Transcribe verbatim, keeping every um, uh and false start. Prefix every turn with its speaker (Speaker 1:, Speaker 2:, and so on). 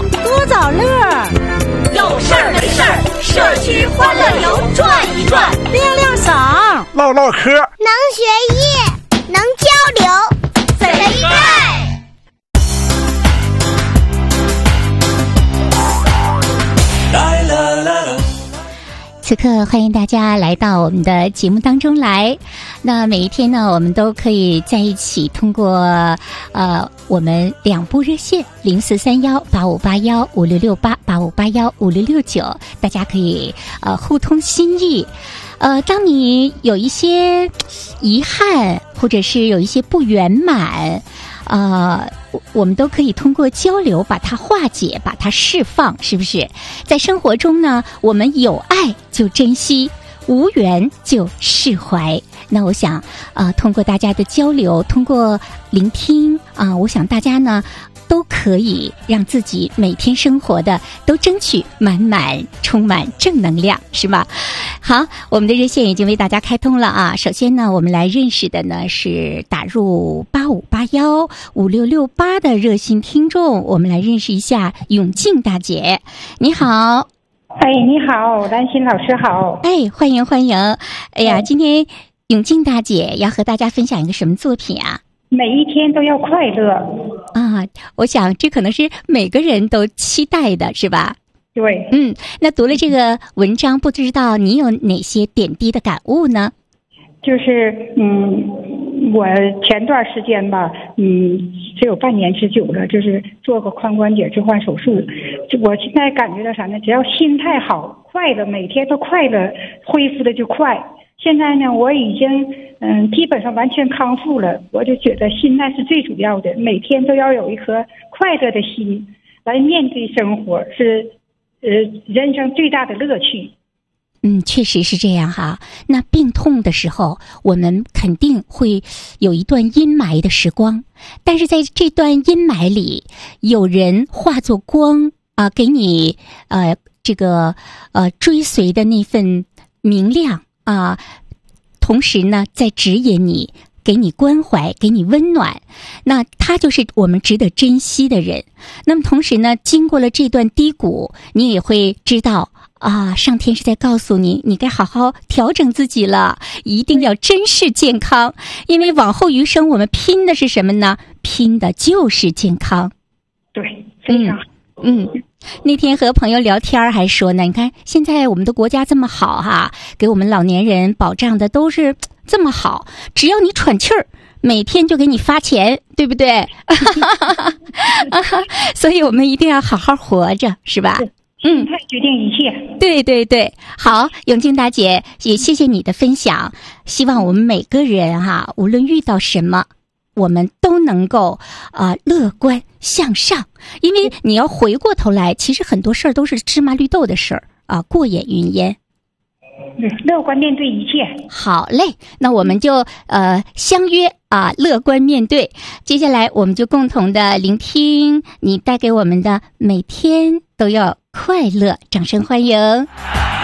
Speaker 1: 多找乐，
Speaker 2: 有事儿没事儿，社区欢乐游转一转，
Speaker 1: 亮亮嗓，
Speaker 3: 唠唠嗑，
Speaker 4: 能学艺，能交流，
Speaker 2: 贼带。
Speaker 5: 此刻欢迎大家来到我们的节目当中来。那每一天呢，我们都可以在一起通过呃我们两部热线零四三幺八五八幺五六六八八五八幺五六六九，大家可以呃互通心意。呃，当你有一些遗憾，或者是有一些不圆满，呃，我们都可以通过交流把它化解，把它释放，是不是？在生活中呢，我们有爱就珍惜，无缘就释怀。那我想，呃，通过大家的交流，通过聆听啊、呃，我想大家呢都可以让自己每天生活的都争取满满充满正能量，是吗？好，我们的热线已经为大家开通了啊。首先呢，我们来认识的呢是打入八五八幺五六六八的热心听众，我们来认识一下永静大姐。你好。
Speaker 6: 哎，你好，兰心老师好。
Speaker 5: 哎，欢迎欢迎。哎呀，今天永静大姐要和大家分享一个什么作品啊？
Speaker 6: 每一天都要快乐
Speaker 5: 啊！我想这可能是每个人都期待的，是吧？
Speaker 6: 对。
Speaker 5: 嗯，那读了这个文章，不知道你有哪些点滴的感悟呢？
Speaker 6: 就是嗯，我前段时间吧，嗯，只有半年之久了，就是做个髋关节置换手术。我现在感觉到啥呢？只要心态好，快乐，每天都快乐，恢复的就快。现在呢，我已经嗯，基本上完全康复了。我就觉得心态是最主要的，每天都要有一颗快乐的心来面对生活，是呃人生最大的乐趣。
Speaker 5: 嗯，确实是这样哈。那病痛的时候，我们肯定会有一段阴霾的时光，但是在这段阴霾里，有人化作光啊、呃，给你呃这个呃追随的那份明亮。啊，同时呢，在指引你，给你关怀，给你温暖，那他就是我们值得珍惜的人。那么同时呢，经过了这段低谷，你也会知道啊，上天是在告诉你，你该好好调整自己了，一定要珍视健康，因为往后余生我们拼的是什么呢？拼的就是健康。
Speaker 6: 对，非常好。
Speaker 5: 嗯。嗯那天和朋友聊天还说呢，你看现在我们的国家这么好哈，给我们老年人保障的都是这么好，只要你喘气儿，每天就给你发钱，对不对？所以我们一定要好好活着，是吧？
Speaker 6: 嗯，态决定一切。
Speaker 5: 对对对，好，永静大姐也谢谢你的分享，希望我们每个人哈，无论遇到什么，我们都能够啊、呃、乐观向上，因为你要回过头来，其实很多事儿都是芝麻绿豆的事儿啊，过眼云烟。
Speaker 6: 嗯，乐观面对一切。
Speaker 5: 好嘞，那我们就呃相约啊，乐观面对。接下来我们就共同的聆听你带给我们的每天都要快乐，掌声欢迎。